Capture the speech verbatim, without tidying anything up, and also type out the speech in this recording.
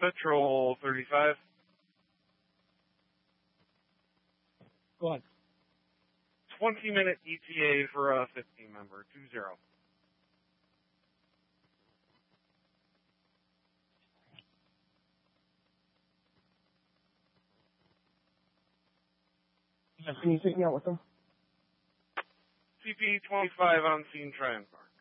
Patrol thirty-five. Go on. twenty minute E T A for a fifteen member, two zero. Can you take me out with them? C P twenty-five on scene transport.